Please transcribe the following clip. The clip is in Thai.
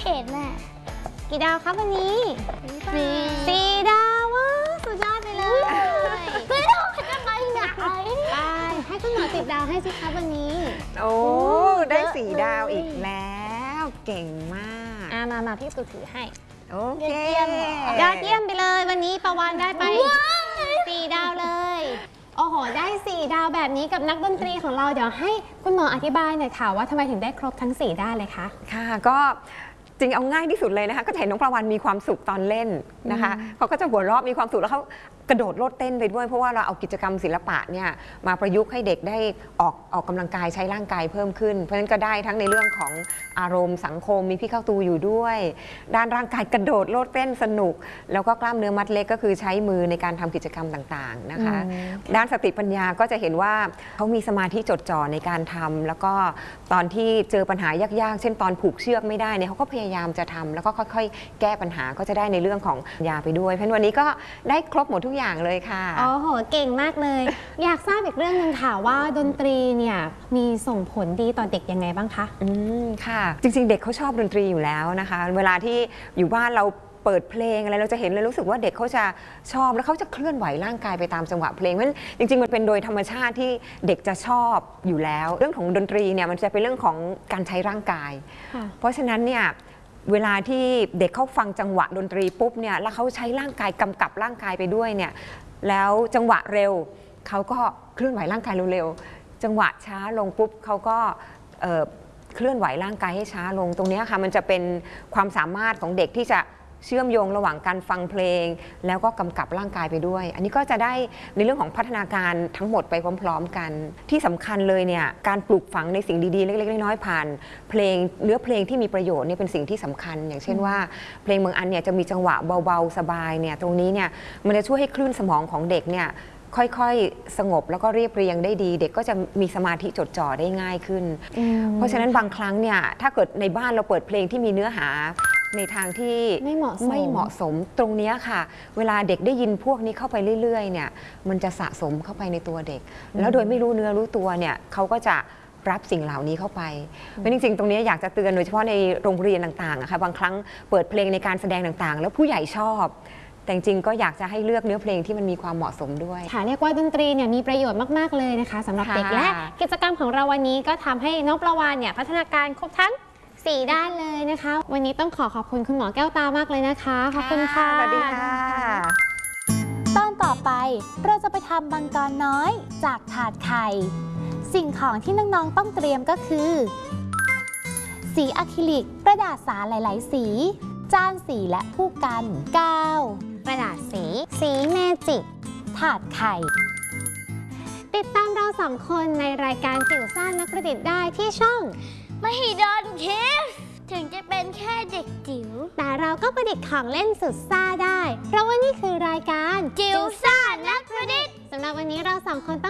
เอ็ดน่ะกี่ดาวครับวันนี้สี่ดาวว้าวสุดยอดไปเลยไม่รู้จะไปไหนไปให้คุณหมอ10 ดาวให้สิครับวันนี้โอ้ได้4 ดาวอีกแล้วเก่งมากมาพี่สุถือให้โอเคยอดเยี่ยมไปเลยวันนี้ประวันได้ไป4 ดาวเลยโอ้โหได้4 ดาวแบบนี้กับนักดนตรีของเราเดี๋ยวให้คุณหมออธิบายหน่อยค่ะว่าทำไมถึงได้ครบทั้ง4 ด้านเลยคะค่ะก็จริงเอาง่ายที่สุดเลยนะคะก็จะเห็นน้องประวันมีความสุขตอนเล่นนะคะเขาก็จะหัวเราะมีความสุขแล้วเขากระโดดโลดเต้นไปด้วยเพราะว่าเราเอากิจกรรมศิลปะเนี่ยมาประยุกต์ให้เด็กได้ออกกำลังกายใช้ร่างกายเพิ่มขึ้นเพราะฉะนั้นก็ได้ทั้งในเรื่องของอารมณ์สังคมมีพี่เข้าตูอยู่ด้วยด้านร่างกายกระโดดโลดเต้นสนุกแล้วก็กล้ามเนื้อมัดเล็กก็คือใช้มือในการทำกิจกรรมต่างๆนะคะด้านสติปัญญาก็จะเห็นว่าเขามีสมาธิจดจ่อในการทำแล้วก็ตอนที่เจอปัญหายากๆเช่นตอนผูกเชือกไม่ได้เนี่ยเขาก็พยายามจะทำแล้วก็ค่อยๆแก้ปัญหาก็จะได้ในเรื่องของยาไปด้วยเพราะวันนี้ก็ได้ครบหมดทุกอย่างเลยค่ะโอ้โหเก่งมากเลย อยากทราบอีกเรื่องนึงค่ะว่าดนตรีเนี่ยมีส่งผลดีต่อเด็กยังไงบ้างคะค่ะจริงๆเด็กเขาชอบดนตรีอยู่แล้วนะคะเวลาที่อยู่บ้านเราเปิดเพลงอะไรเราจะเห็นเลยรู้สึกว่าเด็กเขาจะชอบแล้วเขาจะเคลื่อนไหวร่างกายไปตามจังหวะเพลงเพราะฉะนั้นจริงๆมันเป็นโดยธรรมชาติที่เด็กจะชอบอยู่แล้วเรื่องของดนตรีเนี่ยมันจะเป็นเรื่องของการใช้ร่างกายเพราะฉะนั้นเนี่ยเวลาที่เด็กเขาฟังจังหวะดนตรีปุ๊บเนี่ยแล้วเขาใช้ร่างกายกำกับร่างกายไปด้วยเนี่ยแล้วจังหวะเร็วเขาก็เคลื่อนไหวร่างกายเร็วๆจังหวะช้าลงปุ๊บเขาก็เคลื่อนไหวร่างกายให้ช้าลงตรงนี้ค่ะมันจะเป็นความสามารถของเด็กที่จะเชื่อมโยงระหว่างการฟังเพลงแล้วก็กำกับร่างกายไปด้วยอันนี้ก็จะได้ในเรื่องของพัฒนาการทั้งหมดไปพร้อมๆกันที่สำคัญเลยเนี่ยการปลูกฝังในสิ่งดีๆเล็กๆน้อยๆผ่านเพลงเนื้อเพลงที่มีประโยชน์เนี่ยเป็นสิ่งที่สำคัญอย่างเช่นว่าเพลงบางอันเนี่ยจะมีจังหวะเบาๆสบายเนี่ยตรงนี้เนี่ยมันจะช่วยให้คลื่นสมองของเด็กเนี่ยค่อยๆสงบแล้วก็เรียบเรียงได้ดีเด็กก็จะมีสมาธิจดจ่อได้ง่ายขึ้นเพราะฉะนั้นบางครั้งเนี่ยถ้าเกิดในบ้านเราเปิดเพลงที่มีเนื้อหาในทางที่ไม่เหมาะสมตรงนี้ค่ะเวลาเด็กได้ยินพวกนี้เข้าไปเรื่อยๆเนี่ยมันจะสะสมเข้าไปในตัวเด็กแล้วโดยไม่รู้เนื้อรู้ตัวเนี่ยเขาก็จะรับสิ่งเหล่านี้เข้าไปเพราะจริงๆตรงนี้อยากจะเตือนโดยเฉพาะในโรงเรียนต่างๆนะคะบางครั้งเปิดเพลงในการแสดงต่างๆแล้วผู้ใหญ่ชอบแต่จริงๆก็อยากจะให้เลือกเนื้อเพลงที่มันมีความเหมาะสมด้วยค่ะเรียกว่าดนตรีเนี่ยมีประโยชน์มากๆเลยนะคะสำหรับเด็กและกิจกรรมของเราวันนี้ก็ทำให้น้องประวานเนี่ยพัฒนาการครบทั้ง4 ด้านเลยนะคะวันนี้ต้องขอบคุณคุณหมอแก้วตามากเลยนะคะขอบคุณค่ะสวัสดีค่ะตอนต่อไปเราจะไปทำมังกรน้อยจากถาดไข่สิ่งของที่น้องๆต้องเตรียมก็คือสีอะคริลิกกระดาษสาหลายๆสีจานสีและผู้กันกาวกระดาษสีเมจิกถาดไข่ติดตามเรา2 คนในรายการจิ๋วซ่านักประดิษฐ์ได้ที่ช่องมหิดลคิดถึงจะเป็นแค่เด็กจิ๋วแต่เราก็ประดิษฐ์ของเล่นสุดซ่าได้เพราะว่านี่คือรายการจิ๋วซ่านักประดิษฐ์สำหรับวันนี้เรา2 คนต้อง